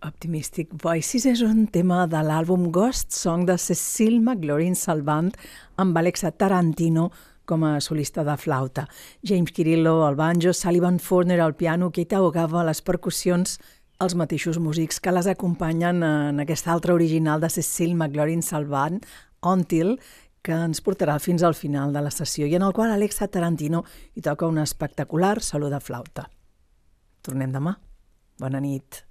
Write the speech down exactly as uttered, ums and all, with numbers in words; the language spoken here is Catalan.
Optimistic Voices és un tema de l'àlbum Ghost Song de Cecil McLaurin Salvant amb Alexa Tarantino com a solista de flauta. James Kirillo al banjo, Sullivan Forner al piano, Keita Ogawa a les percussions, els mateixos músics que les acompanyen en aquesta altra original de Cecil McLaurin Salvant, Until, que ens portarà fins al final de la sessió i en el qual Alexa Tarantino hi toca una espectacular solo de flauta. Tornem demà. Bona nit.